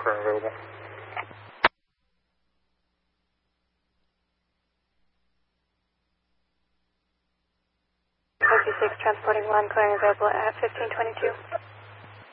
current available. 56, transporting 1, clearing available at 1522.